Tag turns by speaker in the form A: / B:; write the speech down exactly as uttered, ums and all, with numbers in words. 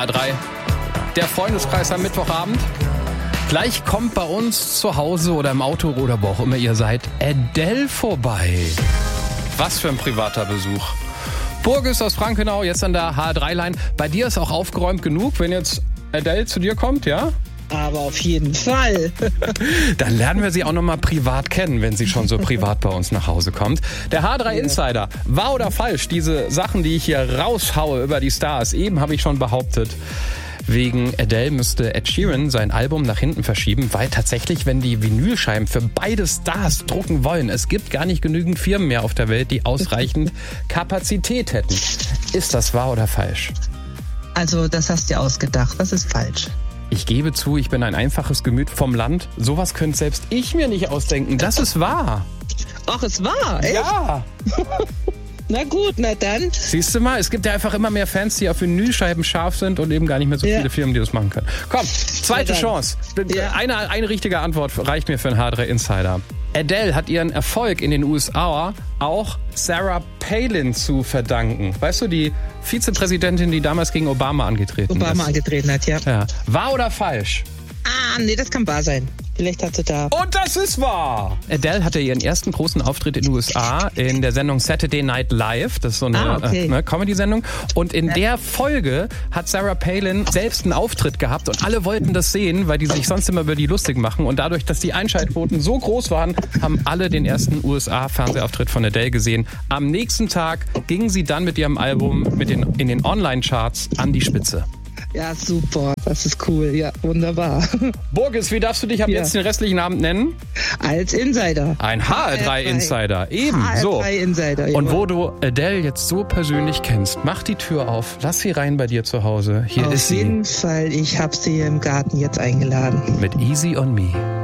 A: R drei. Der Freundeskreis am Mittwochabend. Gleich kommt bei uns zu Hause oder im Auto oder wo auch immer ihr seid, Adele vorbei. Was für ein privater Besuch. Burgis aus Frankenau, jetzt an der H R drei Line. Bei dir ist auch aufgeräumt genug, wenn jetzt Adele zu dir kommt, ja?
B: Aber auf jeden Fall.
A: Dann lernen wir sie auch nochmal privat kennen, wenn sie schon so privat bei uns nach Hause kommt. Der H R drei Insider, wahr oder falsch? Diese Sachen, die ich hier raushaue über die Stars, eben habe ich schon behauptet. Wegen Adele müsste Ed Sheeran sein Album nach hinten verschieben, weil tatsächlich, wenn die Vinylscheiben für beide Stars drucken wollen, es gibt gar nicht genügend Firmen mehr auf der Welt, die ausreichend Kapazität hätten. Ist das wahr oder falsch?
B: Also, das hast du dir ausgedacht. Das ist falsch.
A: Ich gebe zu, ich bin ein einfaches Gemüt vom Land. Sowas könnte selbst ich mir nicht ausdenken. Das ist wahr.
B: Ach, es war, echt?
A: Ja.
B: Na gut, na dann.
A: Siehst du mal, es gibt ja einfach immer mehr Fans, die auf Vinylscheiben scharf sind und eben gar nicht mehr so
B: Ja.
A: viele Firmen, die das machen können. Komm, zweite
B: Na dann.
A: Chance.
B: Ja.
A: Eine, eine richtige Antwort reicht mir für einen H R drei Insider. Adele hat ihren Erfolg in den U S A auch Sarah Palin zu verdanken. Weißt du, die Vizepräsidentin, die damals gegen Obama angetreten
B: Obama
A: ist.
B: angetreten hat, ja.
A: Ja. Wahr oder falsch?
B: Ah, nee, das kann wahr sein. Vielleicht hat sie da...
A: Und das ist wahr! Adele hatte ihren ersten großen Auftritt in den U S A in der Sendung Saturday Night Live. Das ist so eine
B: Ah, okay.
A: äh, ne, Comedy-Sendung. Und in ja. der Folge hat Sarah Palin selbst einen Auftritt gehabt und alle wollten das sehen, weil die sich sonst immer über die lustig machen. Und dadurch, dass die Einschaltquoten so groß waren, haben alle den ersten U S A-Fernsehauftritt von Adele gesehen. Am nächsten Tag ging sie dann mit ihrem Album mit den, in den Online-Charts an die Spitze.
B: Ja, super. Das ist cool. Ja, wunderbar.
A: Burgis, wie darfst du dich ab
B: Ja.
A: jetzt den restlichen Abend nennen?
B: Als Insider.
A: Ein H R drei Insider. Eben, so.
B: H R drei Insider.
A: Und
B: jawohl.
A: wo du Adele jetzt so persönlich kennst, mach die Tür auf, lass sie rein bei dir zu Hause. Hier
B: Auf
A: ist sie
B: jeden Fall. Ich habe sie im Garten jetzt eingeladen.
A: mit Easy on Me.